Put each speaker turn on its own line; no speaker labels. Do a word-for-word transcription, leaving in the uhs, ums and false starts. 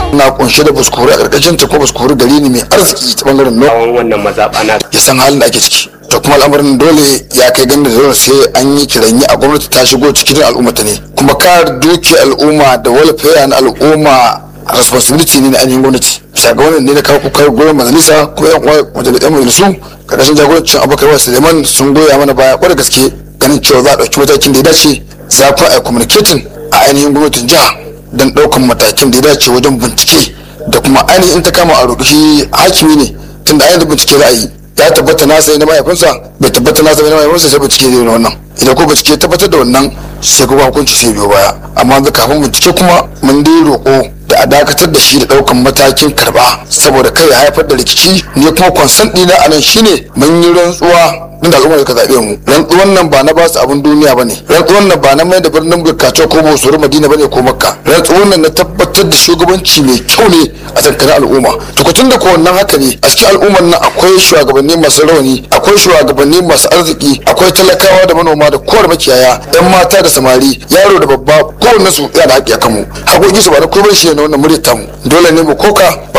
na kunshe da buskuri a karkashin ta ko buskuri gari ne mai arziki ta bangaren noma
wannan mazaɓa na
ya san halin da ake ciki to kuma al'amarin dole ya kai ganin da dole sai an yi kiranyi a gwamnati ta shigo cikin al'umma ta ne kuma kare duki al'umma da welfare na al'umma responsibility ne na ainihin gwamnati bisa ga wannan ne na kawo kukar goyon majalisa ko yan uwa majalisar majalisu karkashin jagorancin abubakar suleiman sun goya mana baya kwarai gaske ganin cewa za a ɗauki matakin da ya dace za ku a communicating a ainihin gwamnatin jiha don ɗaukan matakin da ya dace wajen bincike da kuma ainihin ta kama a roƙi shi hakimi ne tunda ainihin bincike za a yi ya tabbata na sai na mahaifinsa bai tabbata na sai na mahaifinsa sai bincike zai na wannan idan ko bincike tabbatar da wannan sai kuma hukunci sai biyo baya amma yanzu kafin bincike kuma mun dai roƙo da a dakatar da shi da ɗaukan matakin karɓa saboda kai ya haifar da rikici ne kuma kwansan ɗina a nan shine mun yi rantsuwa din da al'umma suka zaɓe mu rantsuwan nan ba na ba su abin duniya bane rantsuwan nan ba na mai da birnin burkace ko bosoro madina bane ko makka rantsuwan nan na tabbatar da shugabanci mai kyau ne a tsakanin al'umma tukutun da ko wannan haka ne a cikin al'ummar nan akwai shugabanni masu rauni akwai shugabanni masu arziki akwai talakawa da manoma da kowar makiyaya yan mata da samari yaro da babba kowanne su yana da haƙƙi a kanmu haƙoƙi su ba na komai shi ne wannan muryar tamu dole ne mu koka